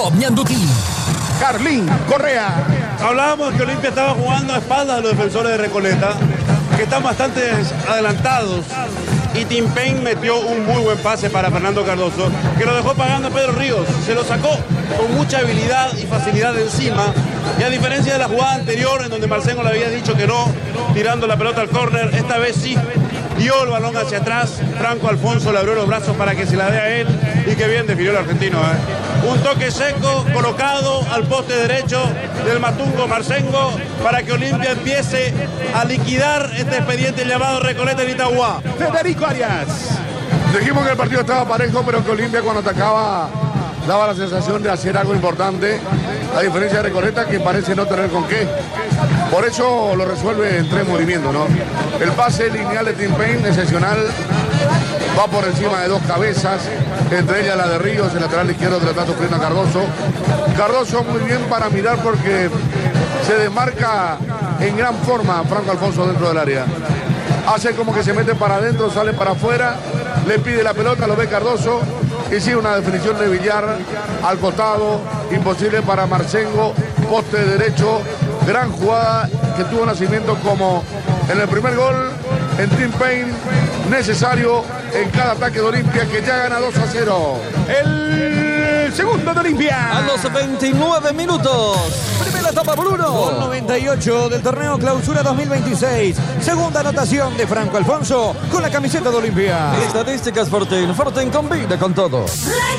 Top Ñandutí. Carlín Correa. Hablábamos que Olimpia estaba jugando a espaldas de los defensores de Recoleta, que están bastante adelantados. Y Tim Payne metió un muy buen pase para Fernando Cardoso, que lo dejó pagando a Pedro Ríos. Se lo sacó con mucha habilidad y facilidad de encima. Y a diferencia de la jugada anterior, en donde Marcengo le había dicho que no, tirando la pelota al córner, esta vez sí dio el balón hacia atrás. Franco Alfonso le abrió los brazos para que se la dé a él. Y qué bien definió el argentino. Un toque seco colocado al poste derecho del Matungo Marcengo para que Olimpia empiece a liquidar este expediente llamado Recoleta en Itagua. Federico Arias. Dijimos que el partido estaba parejo, pero que Olimpia cuando atacaba daba la sensación de hacer algo importante, a diferencia de Recoleta, que parece no tener con qué. Por eso lo resuelve en 3 movimientos, ¿no? El pase lineal de Tim Payne, excepcional, va por encima de 2 cabezas, entre ellas la de Ríos, el lateral izquierdo que le está sufriendo a Cardoso. Cardoso muy bien para mirar porque se desmarca en gran forma Franco Alfonso dentro del área. Hace como que se mete para adentro, sale para afuera, le pide la pelota, lo ve Cardoso, y sí, una definición de Villar al costado, imposible para Marcengo, poste derecho, gran jugada que tuvo nacimiento como en el primer gol en Tim Payne, necesario en cada ataque de Olimpia, que ya gana 2-0. El segundo de Olimpia. A los 29 minutos. Primera etapa, Bruno. Gol 98 del torneo Clausura 2026. Segunda anotación de Franco Alfonso con la camiseta de Olimpia. Estadísticas Fortín. Fortín combina con todo.